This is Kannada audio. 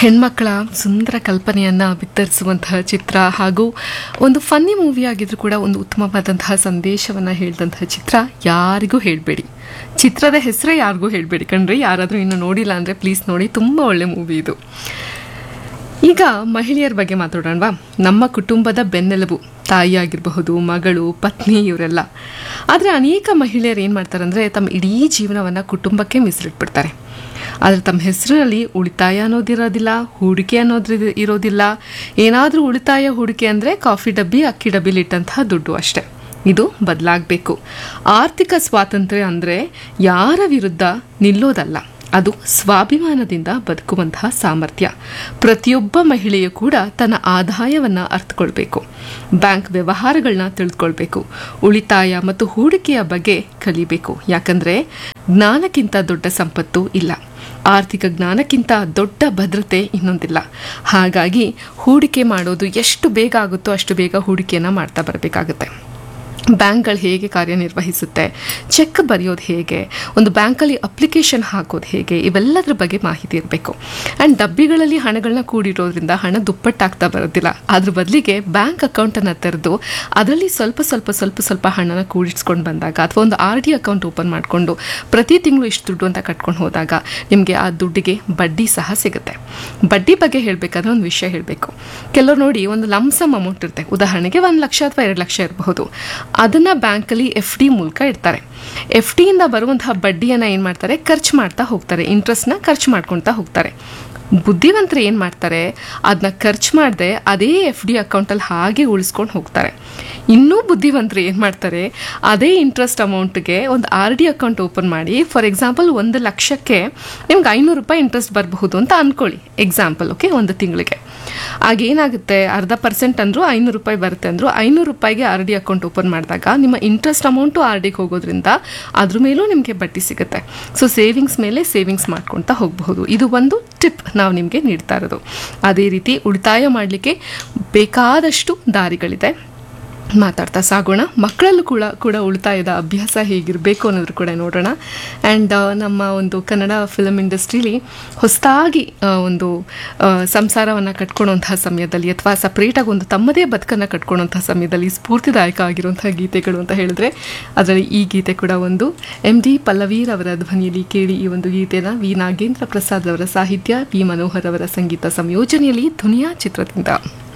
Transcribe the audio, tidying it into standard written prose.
ಹೆಣ್ಮಕ್ಕಳ ಸುಂದರ ಕಲ್ಪನೆಯನ್ನು ಬಿತ್ತರಿಸುವಂತಹ ಚಿತ್ರ ಹಾಗೂ ಒಂದು ಫನ್ನಿ ಮೂವಿ ಆಗಿದ್ರೂ ಕೂಡ ಒಂದು ಉತ್ತಮವಾದಂತಹ ಸಂದೇಶವನ್ನು ಹೇಳಿದಂತಹ ಚಿತ್ರ ಯಾರಿಗೂ ಹೇಳಬೇಡಿ. ಚಿತ್ರದ ಹೆಸರೇ ಯಾರಿಗೂ ಹೇಳಬೇಡಿ ಕಣ್ರಿ. ಯಾರಾದರೂ ಇನ್ನು ನೋಡಿಲ್ಲ ಅಂದರೆ ಪ್ಲೀಸ್ ನೋಡಿ, ತುಂಬ ಒಳ್ಳೆ ಮೂವಿ ಇದು. ಈಗ ಮಹಿಳೆಯರ ಬಗ್ಗೆ ಮಾತಾಡೋಣವಾ. ನಮ್ಮ ಕುಟುಂಬದ ಬೆನ್ನೆಲುಬು ತಾಯಿ ಆಗಿರಬಹುದು, ಮಗಳು, ಪತ್ನಿ, ಇವರೆಲ್ಲ. ಆದರೆ ಅನೇಕ ಮಹಿಳೆಯರು ಏನು ಮಾಡ್ತಾರೆ ಅಂದರೆ ತಮ್ಮ ಇಡೀ ಜೀವನವನ್ನು ಕುಟುಂಬಕ್ಕೆ ಮೀಸಲಿಟ್ಬಿಡ್ತಾರೆ. ಆದರೆ ತಮ್ಮ ಹೆಸರಿನಲ್ಲಿ ಉಳಿತಾಯ ಅನ್ನೋದಿರೋದಿಲ್ಲ, ಹೂಡಿಕೆ ಅನ್ನೋದು ಇರೋದಿಲ್ಲ. ಏನಾದರೂ ಉಳಿತಾಯ ಹೂಡಿಕೆ ಅಂದರೆ ಕಾಫಿ ಡಬ್ಬಿ, ಅಕ್ಕಿ ಡಬ್ಬಿಲಿಟ್ಟಂತಹ ದುಡ್ಡು ಅಷ್ಟೆ. ಇದು ಬದಲಾಗಬೇಕು. ಆರ್ಥಿಕ ಸ್ವಾತಂತ್ರ್ಯ ಅಂದರೆ ಯಾರ ವಿರುದ್ಧ ನಿಲ್ಲೋದಲ್ಲ, ಅದು ಸ್ವಾಭಿಮಾನದಿಂದ ಬದುಕುವಂತಹ ಸಾಮರ್ಥ್ಯ. ಪ್ರತಿಯೊಬ್ಬ ಮಹಿಳೆಯೂ ಕೂಡ ತನ್ನ ಆದಾಯವನ್ನು ಅರ್ಥಕೊಳ್ಬೇಕು, ಬ್ಯಾಂಕ್ ವ್ಯವಹಾರಗಳನ್ನ ತಿಳಿದುಕೊಳ್ಬೇಕು, ಉಳಿತಾಯ ಮತ್ತು ಹೂಡಿಕೆಯ ಬಗ್ಗೆ ಕಲಿಬೇಕು. ಯಾಕಂದರೆ ಜ್ಞಾನಕ್ಕಿಂತ ದೊಡ್ಡ ಸಂಪತ್ತು ಇಲ್ಲ, ಆರ್ಥಿಕ ಜ್ಞಾನಕ್ಕಿಂತ ದೊಡ್ಡ ಭದ್ರತೆ ಇನ್ನೊಂದಿಲ್ಲ. ಹಾಗಾಗಿ ಹೂಡಿಕೆ ಮಾಡೋದು ಎಷ್ಟು ಬೇಗ ಆಗುತ್ತೋ ಅಷ್ಟು ಬೇಗ ಹೂಡಿಕೆಯನ್ನು ಮಾಡ್ತಾ ಬರಬೇಕಾಗುತ್ತೆ. ಬ್ಯಾಂಕ್ಗಳು ಹೇಗೆ ಕಾರ್ಯನಿರ್ವಹಿಸುತ್ತೆ, ಚೆಕ್ ಬರೆಯೋದು ಹೇಗೆ, ಒಂದು ಬ್ಯಾಂಕಲ್ಲಿ ಅಪ್ಲಿಕೇಶನ್ ಹಾಕೋದು ಹೇಗೆ, ಇವೆಲ್ಲದರ ಬಗ್ಗೆ ಮಾಹಿತಿ ಇರಬೇಕು. ಆ್ಯಂಡ್ ಡಬ್ಬಿಗಳಲ್ಲಿ ಹಣಗಳನ್ನ ಕೂಡಿರೋದ್ರಿಂದ ಹಣ ದುಪ್ಪಟ್ಟಾಗ್ತಾ ಬರೋದಿಲ್ಲ. ಅದ್ರ ಬದಲಿಗೆ ಬ್ಯಾಂಕ್ ಅಕೌಂಟನ್ನು ತೆರೆದು ಅದರಲ್ಲಿ ಸ್ವಲ್ಪ ಹಣನ ಕೂಡಿಸ್ಕೊಂಡು ಬಂದಾಗ, ಅಥವಾ ಒಂದು RD ಅಕೌಂಟ್ ಓಪನ್ ಮಾಡಿಕೊಂಡು ಪ್ರತಿ ತಿಂಗಳು ಇಷ್ಟು ದುಡ್ಡು ಅಂತ ಕಟ್ಕೊಂಡು ಹೋದಾಗ ನಿಮಗೆ ಆ ದುಡ್ಡಿಗೆ ಬಡ್ಡಿ ಸಹ ಸಿಗುತ್ತೆ. ಬಡ್ಡಿ ಬಗ್ಗೆ ಹೇಳಬೇಕಾದ್ರೆ ಒಂದು ವಿಷಯ ಹೇಳಬೇಕು. ಕೆಲವರು ನೋಡಿ, ಒಂದು ಲಂಸಮ್ ಅಮೌಂಟ್ ಇರುತ್ತೆ, ಉದಾಹರಣೆಗೆ 1 ಲಕ್ಷ ಅಥವಾ 2 ಲಕ್ಷ ಇರಬಹುದು. ಅದನ್ನು ಬ್ಯಾಂಕಲ್ಲಿ FD ಮೂಲಕ ಇಡ್ತಾರೆ. FDಯಿಂದ ಬರುವಂತಹ ಬಡ್ಡಿಯನ್ನು ಏನು ಮಾಡ್ತಾರೆ, ಖರ್ಚು ಮಾಡ್ತಾ ಹೋಗ್ತಾರೆ, ಇಂಟ್ರೆಸ್ಟ್ನ ಖರ್ಚು ಮಾಡ್ಕೊಳ್ತಾ ಹೋಗ್ತಾರೆ. ಬುದ್ಧಿವಂತರು ಏನು ಮಾಡ್ತಾರೆ, ಅದನ್ನ ಖರ್ಚು ಮಾಡದೆ ಅದೇ FD ಅಕೌಂಟಲ್ಲಿ ಹಾಗೆ ಉಳಿಸ್ಕೊಂಡು ಹೋಗ್ತಾರೆ. ಇನ್ನೂ ಬುದ್ಧಿವಂತರು ಏನು ಮಾಡ್ತಾರೆ, ಅದೇ ಇಂಟ್ರೆಸ್ಟ್ ಅಮೌಂಟ್ಗೆ ಒಂದು RD ಅಕೌಂಟ್ ಓಪನ್ ಮಾಡಿ, ಫಾರ್ ಎಕ್ಸಾಂಪಲ್ 1 ಲಕ್ಷಕ್ಕೆ ನಿಮ್ಗೆ 500 ರೂಪಾಯಿ ಇಂಟ್ರೆಸ್ಟ್ ಬರಬಹುದು ಅಂತ ಅಂದ್ಕೊಳ್ಳಿ, ಎಕ್ಸಾಂಪಲ್. ಓಕೆ, ಒಂದು ತಿಂಗಳಿಗೆ ಆಗೇನಾಗುತ್ತೆ, 0.5% ಅಂದರೂ 500 ರೂಪಾಯಿ ಬರುತ್ತೆ ಅಂದರು. 500 ರೂಪಾಯಿಗೆ RD ಅಕೌಂಟ್ ಓಪನ್ ಮಾಡಿದಾಗ ನಿಮ್ಮ ಇಂಟ್ರೆಸ್ಟ್ ಅಮೌಂಟು RDಗೆ ಹೋಗೋದ್ರಿಂದ ಅದ್ರ ಮೇಲೂ ನಿಮಗೆ ಬಡ್ಡಿ ಸಿಗುತ್ತೆ. ಸೊ ಸೇವಿಂಗ್ಸ್ ಮೇಲೆ ಸೇವಿಂಗ್ಸ್ ಮಾಡ್ಕೊಳ್ತಾ ಹೋಗಬಹುದು. ಇದು ಒಂದು ಟಿಪ್ ನಾವು ನಿಮಗೆ ನೀಡ್ತಾ ಇರೋದು. ಅದೇ ರೀತಿ ಉಳಿತಾಯ ಮಾಡಲಿಕ್ಕೆ ಬೇಕಾದಷ್ಟು ದಾರಿಗಳಿದೆ, ಮಾತಾಡ್ತಾ ಸಾಗೋಣ. ಮಕ್ಕಳಲ್ಲೂ ಕೂಡ ಉಳಿತಾಯದ ಅಭ್ಯಾಸ ಹೇಗಿರಬೇಕು ಅನ್ನೋದ್ರ ಕೂಡ ನೋಡೋಣ. ಆ್ಯಂಡ್ ನಮ್ಮ ಒಂದು ಕನ್ನಡ ಫಿಲಮ್ ಇಂಡಸ್ಟ್ರೀಲಿ ಹೊಸದಾಗಿ ಒಂದು ಸಂಸಾರವನ್ನು ಕಟ್ಕೊಳ್ಳೋಂತಹ ಸಮಯದಲ್ಲಿ, ಅಥವಾ ಸಪ್ರೇಟಾಗಿ ಒಂದು ತಮ್ಮದೇ ಬದುಕನ್ನು ಕಟ್ಕೊಳ್ಳೋಂಥ ಸಮಯದಲ್ಲಿ ಸ್ಫೂರ್ತಿದಾಯಕ ಆಗಿರುವಂತಹ ಗೀತೆಗಳು ಅಂತ ಹೇಳಿದ್ರೆ ಅದರಲ್ಲಿ ಈ ಗೀತೆ ಕೂಡ ಒಂದು. MD ಪಲ್ಲವೀರವರ ಧ್ವನಿಯಲ್ಲಿ ಕೇಳಿ ಈ ಒಂದು ಗೀತೆನ. ವಿ ನಾಗೇಂದ್ರ ಪ್ರಸಾದ್ ಅವರ ಸಾಹಿತ್ಯ, ವಿ ಮನೋಹರ್ ಅವರ ಸಂಗೀತ ಸಂಯೋಜನೆಯಲ್ಲಿ ದುನಿಯಾ ಚಿತ್ರದಿಂದ.